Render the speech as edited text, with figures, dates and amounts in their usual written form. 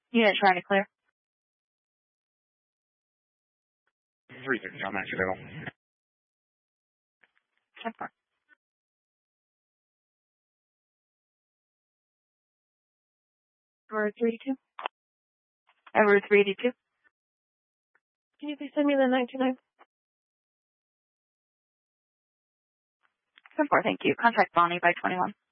Unit trying to clear. 360 on that vehicle. 10-4. Route 382. Route 382. Can you please send me the 929? 10-4, thank you. Contact Bonnie by 21.